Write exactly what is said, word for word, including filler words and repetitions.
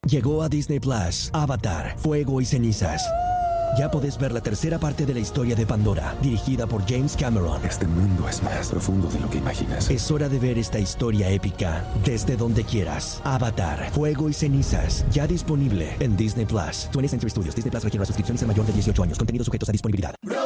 Llegó a Disney Plus, Avatar, Fuego y Cenizas. Ya podés ver la tercera parte de la historia de Pandora, dirigida por James Cameron. Este mundo es más profundo de lo que imaginas. Es hora de ver esta historia épica desde donde quieras. Avatar, Fuego y Cenizas, ya disponible en Disney Plus. twentieth Century Studios. Disney Plus requiere una suscripción y ser mayor de dieciocho años. Contenido sujetos a disponibilidad.